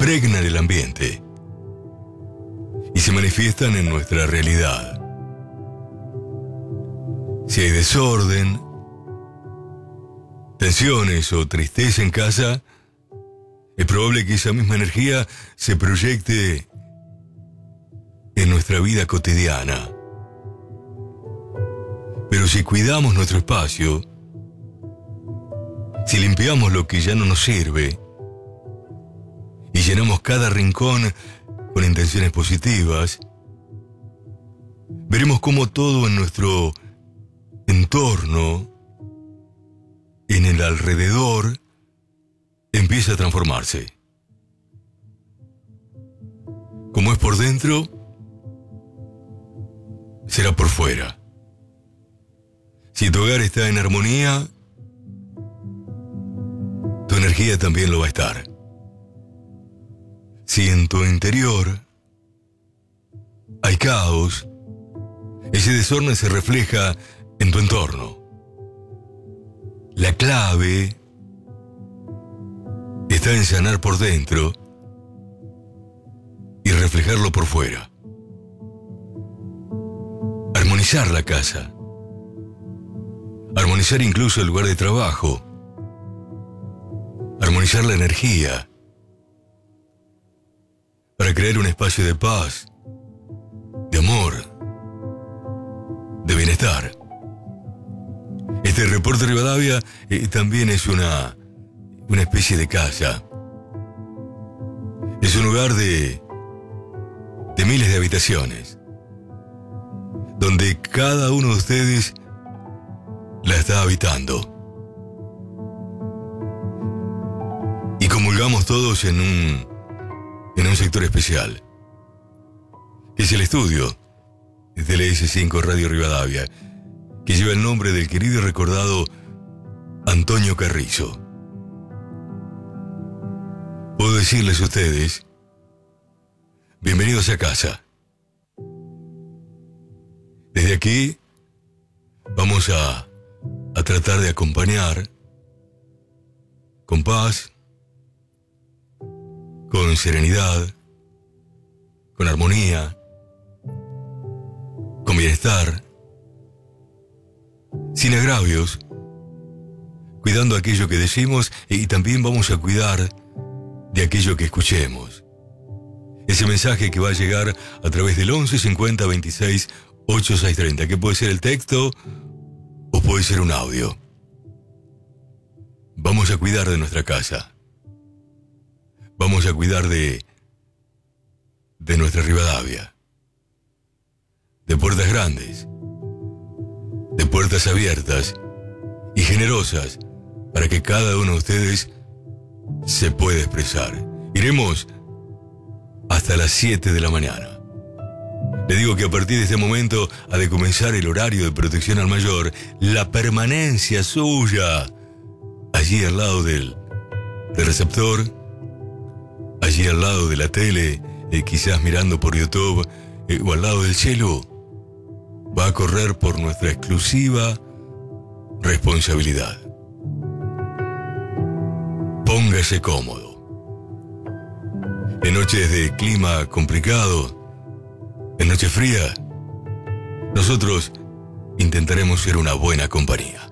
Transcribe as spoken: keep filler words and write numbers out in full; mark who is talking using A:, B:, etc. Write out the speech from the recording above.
A: impregnan el ambiente y se manifiestan en nuestra realidad. Si hay desorden, tensiones o tristeza en casa, es probable que esa misma energía se proyecte en nuestra vida cotidiana. Pero si cuidamos nuestro espacio, si limpiamos lo que ya no nos sirve y llenamos cada rincón con intenciones positivas, veremos cómo todo en nuestro entorno, en el alrededor, empieza a transformarse. Como es por dentro, será por fuera. Si tu hogar está en armonía, tu energía también lo va a estar. Si en tu interior hay caos, ese desorden se refleja en tu entorno. La clave está en sanar por dentro y reflejarlo por fuera. Armonizar la casa. Armonizar incluso el lugar de trabajo. Armonizar la energía. Para crear un espacio de paz, de amor, de bienestar. Este Reporte Rivadavia eh, también es una, una especie de casa. Es un lugar de, de miles de habitaciones, donde cada uno de ustedes la está habitando. Y comulgamos todos en un, en un sector especial, que es el estudio de la ese cinco Radio Rivadavia, que lleva el nombre del querido y recordado Antonio Carrizo. Puedo decirles a ustedes, bienvenidos a casa. Desde aquí vamos a, a tratar de acompañar con paz, con serenidad, con armonía, con bienestar, sin agravios, cuidando aquello que decimos y también vamos a cuidar de aquello que escuchemos. Ese mensaje que va a llegar a través del once cincuenta veintiséis ochenta y seis treinta, que puede ser el texto o puede ser un audio. Vamos a cuidar de nuestra casa. Vamos a cuidar de, de nuestra Rivadavia. De puertas grandes, de puertas abiertas y generosas para que cada uno de ustedes se pueda expresar. Iremos hasta las siete de la mañana. Le digo que a partir de este momento ha de comenzar el horario de protección al mayor, la permanencia suya, allí al lado del, del receptor, allí al lado de la tele, eh, quizás mirando por YouTube, eh, o al lado del cielo, va a correr por nuestra exclusiva responsabilidad. Póngase cómodo. En noches de clima complicado, en noche fría, nosotros intentaremos ser una buena compañía.